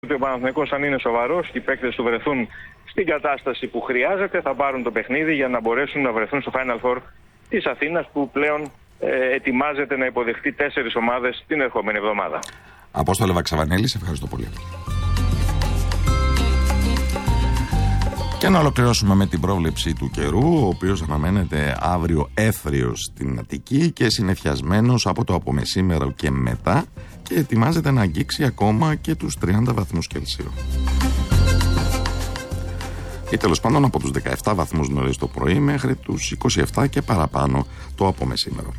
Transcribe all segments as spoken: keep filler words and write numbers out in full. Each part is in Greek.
Ότι ο Παναθηναϊκός, αν είναι σοβαρός και οι παίκτες του βρεθούν στην κατάσταση που χρειάζεται, θα πάρουν το παιχνίδι για να μπορέσουν να βρεθούν στο Final Four της Αθήνας, που πλέον ε, ετοιμάζεται να υποδεχτεί τέσσερις ομάδες την ερχόμενη εβδομάδα. Απόστολε Βαξαβανέλη, σε ευχαριστώ πολύ. Και να ολοκληρώσουμε με την πρόβλεψη του καιρού, ο οποίος αναμένεται αύριο έθριος στην Αττική και συννεφιασμένος από το απομεσήμερο και μετά, και ετοιμάζεται να αγγίξει ακόμα και τους τριάντα βαθμούς Κελσίου. Ή τέλος πάντων από τους δεκαεπτά βαθμούς νωρίς το πρωί μέχρι τους είκοσι επτά και παραπάνω το απομεσήμερο.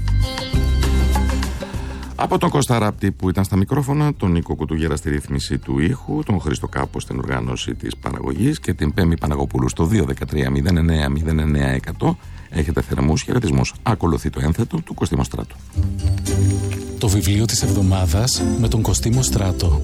Από τον Κώστα Ράπτη που ήταν στα μικρόφωνα, τον Νίκο Κουτουγέρα στη ρύθμιση του ήχου, τον Χρήστο Κάπο στην οργάνωση της παραγωγής και την Πέμη Παναγοπούλου στο δύο δεκατρία μηδέν εννέα μηδέν εννέα εκατό. Έχετε θερμούς χαιρετισμούς. Ακολουθεί το ένθετο του Κωστίμο Στράτου. Το βιβλίο της εβδομάδας με τον Κωστίμο Στράτο.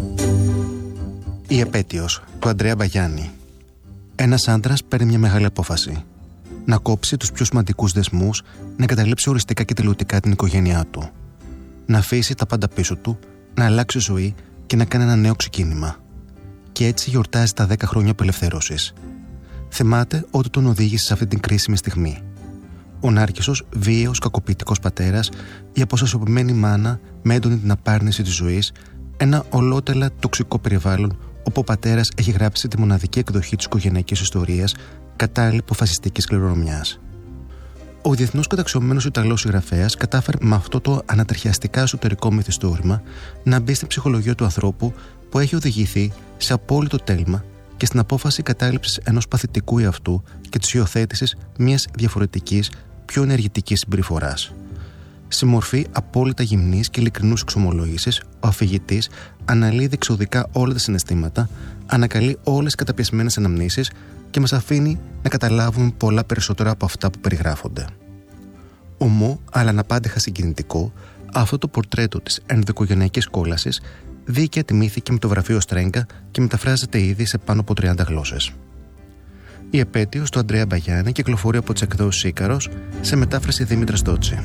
Η επέτειος του Αντρέα Μπαγιάννη. Ένας άντρας παίρνει μια μεγάλη απόφαση. Να κόψει τους πιο σημαντικούς δεσμούς, να εγκαταλείψει οριστικά και τελειωτικά την οικογένειά του. Να αφήσει τα πάντα πίσω του, να αλλάξει ζωή και να κάνει ένα νέο ξεκίνημα. Και έτσι γιορτάζει τα δέκα χρόνια απελευθέρωσης. Θυμάται ότι τον οδήγησε σε αυτή την κρίσιμη στιγμή. Ο Νάρκισσος, βίαιος, κακοποιητικός πατέρας, η αποστασιοποιημένη μάνα με έντονη την απάρνηση της ζωής, ένα ολότελα τοξικό περιβάλλον όπου ο πατέρας έχει γράψει τη μοναδική εκδοχή της οικογενειακής ιστορίας, κατάλληλη αποφασιστικής κληρονομιάς. Ο διεθνώς καταξιωμένος Ιταλός συγγραφέας κατάφερε με αυτό το ανατριχιαστικά εσωτερικό μυθιστόρημα να μπει στην ψυχολογία του ανθρώπου που έχει οδηγηθεί σε απόλυτο τέλμα και στην απόφαση κατάληψης ενός παθητικού εαυτού και της υιοθέτησης μιας διαφορετικής, πιο ενεργητικής συμπεριφοράς. Σε μορφή απόλυτα γυμνής και ειλικρινούς εξομολόγησης, ο αφηγητής αναλύει διεξοδικά όλα τα συναισθήματα, ανακαλεί όλες τις καταπιεσμένες αναμνήσεις και μας αφήνει να καταλάβουμε πολλά περισσότερα από αυτά που περιγράφονται. Ομό, αλλά αναπάντεχα συγκινητικό, αυτό το πορτρέτο της ενδοοικογενειακής κόλασης δίκαια τιμήθηκε με το γραφείο Στρέγκα και μεταφράζεται ήδη σε πάνω από τριάντα γλώσσες. Η επέτειος του Αντρέα Μπαγιάννη κυκλοφορεί από τις εκδόσεις Ίκαρος σε μετάφραση Δήμητρα Στότσι.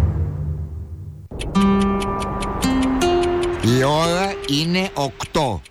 Η ώρα είναι οκτώ.